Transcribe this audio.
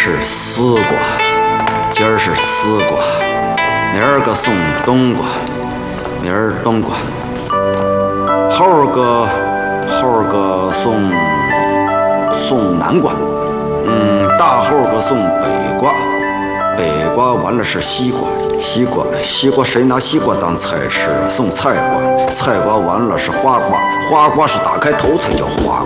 是丝瓜，今儿是丝瓜，明儿个送冬瓜，明儿冬瓜，后儿个送南瓜，大后儿个送北瓜，北瓜完了是西瓜，西瓜谁拿西瓜当菜吃？送菜瓜，菜瓜完了是花瓜，花瓜是打开头才叫花瓜。